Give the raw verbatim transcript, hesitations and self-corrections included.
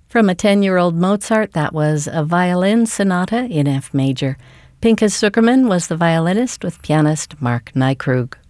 From a ten-year-old Mozart, that was a violin sonata in F major. Pinchas Zuckerman was the violinist with pianist Mark Nykrug.